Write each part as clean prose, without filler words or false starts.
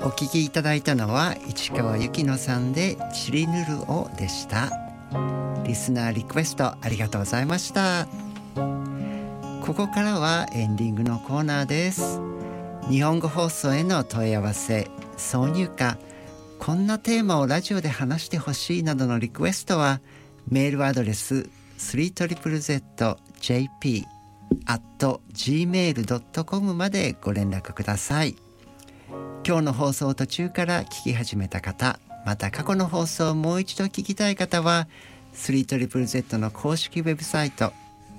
お聞きいただいたのは市川由紀乃さんでチリヌルオでした。リスナーリクエストありがとうございました。ここからはエンディングのコーナーです。日本語放送への問い合わせ、挿入歌、こんなテーマをラジオで話してほしいなどのリクエストはメールアドレス 3ZZJP@gmail.com までご連絡ください。今日の放送途中から聞き始めた方、また過去の放送をもう一度聞きたい方は 3ZZZ の公式ウェブサイト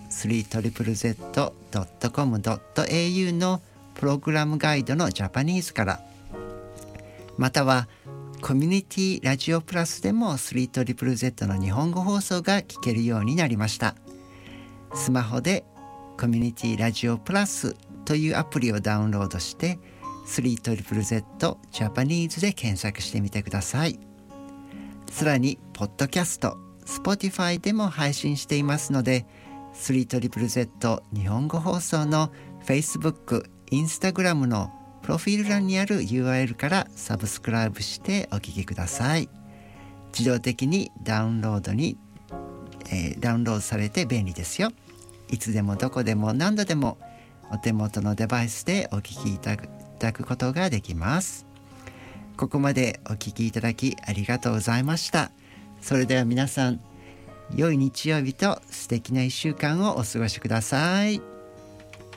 3ZZZ.com.au のプログラムガイドのジャパニーズから、またはコミュニティラジオプラスでも 3ZZZ の日本語放送が聞けるようになりました。スマホでコミュニティラジオプラスというアプリをダウンロードして3ZZZ ジャパニーズで検索してみてください。さらにポッドキャスト、Spotify でも配信していますので 3ZZZ 日本語放送の Facebook、Instagram のプロフィール欄にある URL からサブスクライブしてお聞きください。自動的にダウンロードされて便利ですよ。いつでもどこでも何度でもお手元のデバイスでお聞きいただくことができます。ここまでお聞きいただきありがとうございました。それでは皆さん、良い日曜日と素敵な1週間をお過ごしください。